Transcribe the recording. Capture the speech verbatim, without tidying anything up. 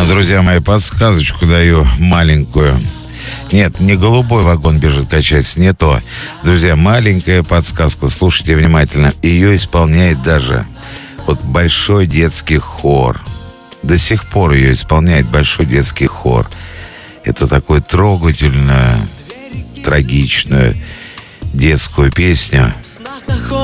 Друзья мои, подсказочку даю маленькую. Нет, не голубой вагон бежит качается, не то. Друзья, маленькая подсказка, слушайте внимательно. Ее исполняет даже вот большой детский хор. До сих пор ее исполняет большой детский хор. Это такую трогательную, трагичную детскую песню